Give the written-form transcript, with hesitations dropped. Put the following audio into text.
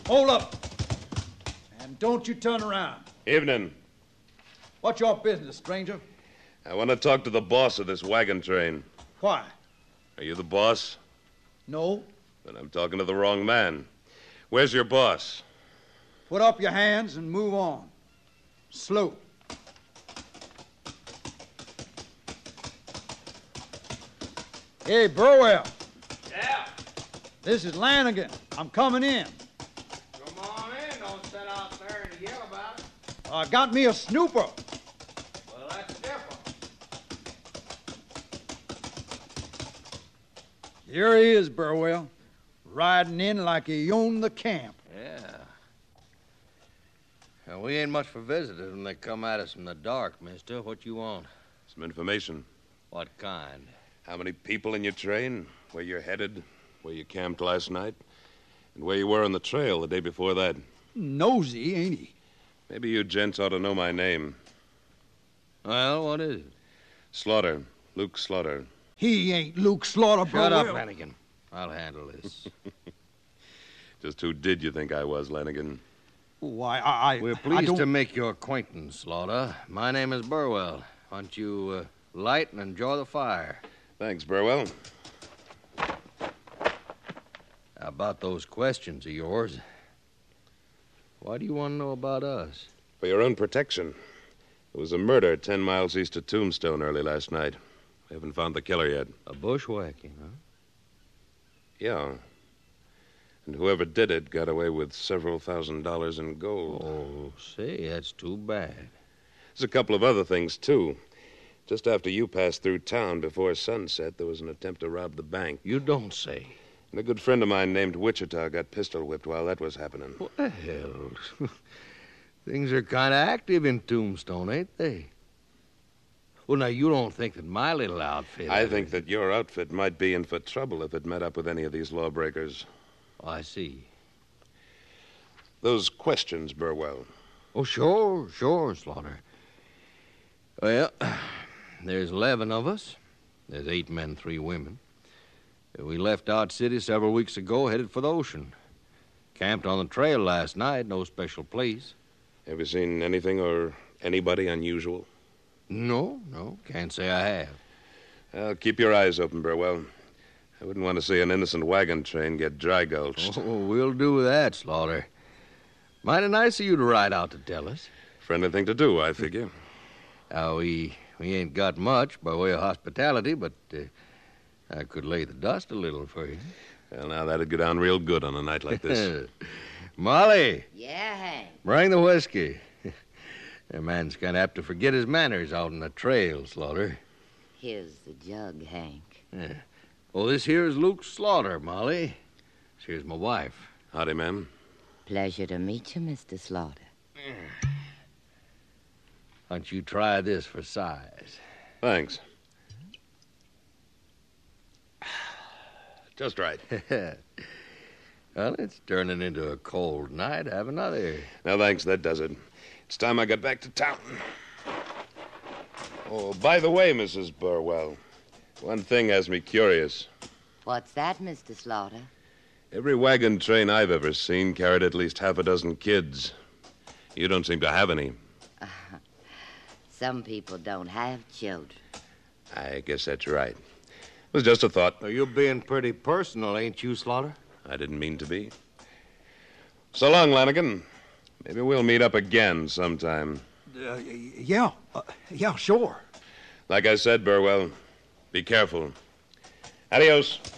Hold up. And don't you turn around. Evening. What's your business, stranger? I want to talk to the boss of this wagon train. Why? Are you the boss? No. Then I'm talking to the wrong man. Where's your boss? Put up your hands and move on. Slow. Hey, Burwell. Yeah. This is Lanigan. I'm coming in. Come on in. Don't sit out there and yell about it. I got me a snooper. Well, that's different. Here he is, Burwell, riding in like he owned the camp. Yeah. Now, we ain't much for visitors when they come at us in the dark, mister. What you want? Some information. What kind? How many people in your train? Where you're headed? Where you camped last night? And where you were on the trail the day before that? Nosy, ain't he? Maybe you gents ought to know my name. Well, what is it? Slaughter. Luke Slaughter. He ain't Luke Slaughter, Shut Burwell. up, Lanigan. I'll handle this. Just who did you think I was, Lanigan? Why, We're I pleased don't... to make your acquaintance, Slaughter. My name is Burwell. Why don't you light and enjoy the fire? Thanks, Burwell. How about those questions of yours? Why do you want to know about us? For your own protection. There was a murder 10 miles east of Tombstone early last night. We haven't found the killer yet. A bushwhacking, huh? Yeah. And whoever did it got away with several $1,000s in gold. Oh, say, that's too bad. There's a couple of other things, too. Just after you passed through town before sunset, there was an attempt to rob the bank. You don't say. And a good friend of mine named Wichita got pistol whipped while that was happening. What the hell? Things are kind of active in Tombstone, ain't they? Well, now, you don't think that my little outfit... I think that your outfit might be in for trouble if it met up with any of these lawbreakers. Oh, I see. Those questions, Burwell. Oh, sure, Slaughter. Well, there's 11 of us. There's 8 men, 3 women. We left Dodge City several weeks ago, headed for the ocean. Camped on the trail last night, no special place. Have you seen anything or anybody unusual? No, can't say I have. Well, keep your eyes open, Burwell. I wouldn't want to see an innocent wagon train get dry gulched. Oh, we'll do that, Slaughter. Mighty nice of you to ride out to tell us. Friendly thing to do, I figure. We ain't got much by way of hospitality, but I could lay the dust a little for you. Well, now, that'd go down real good on a night like this. Molly. Yeah, Hank. Bring the whiskey. A man's kind of apt to forget his manners out on the trail, Slaughter. Here's the jug, Hank. Yeah. Well, this here's Luke Slaughter, Molly. Here's my wife. Howdy, ma'am. Pleasure to meet you, Mr. Slaughter. Why don't you try this for size? Thanks. Just right. Well, it's turning into a cold night. Have another. No, thanks. That does it. It's time I got back to town. Oh, by the way, Mrs. Burwell, one thing has me curious. What's that, Mr. Slaughter? Every wagon train I've ever seen carried at least half a dozen kids. You don't seem to have any. Some people don't have children. I guess that's right. It was just a thought. Well, you're being pretty personal, ain't you, Slaughter? I didn't mean to be. So long, Lanigan. Maybe we'll meet up again sometime. Yeah, sure. Like I said, Burwell, be careful. Adios.